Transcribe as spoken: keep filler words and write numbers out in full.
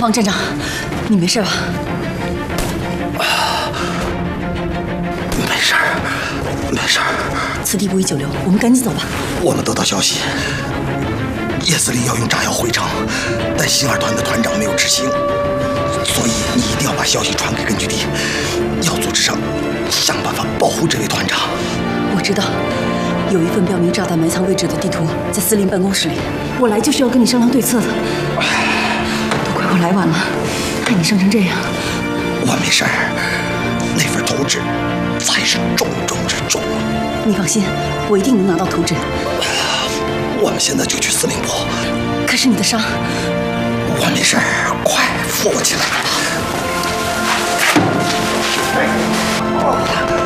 方站长，你没事吧？ 没事儿，没事儿。 此地不宜久留，我们赶紧走吧。 我们得到消息，叶司令要用炸药回城，但星二团的团长没有执行，所以你一定要把消息传给根据地，要组织上想办法保护这位团长。 我知道，有一份标明炸弹埋藏位置的地图在司令办公室里，我来就是要跟你商量对策的。都怪我来晚了，害你伤成这样。 我没事儿，那份图纸才是重中之重。 你放心，我一定能拿到图纸。 我们现在就去司令部。 可是你的伤…… 我没事儿，快扶我起来。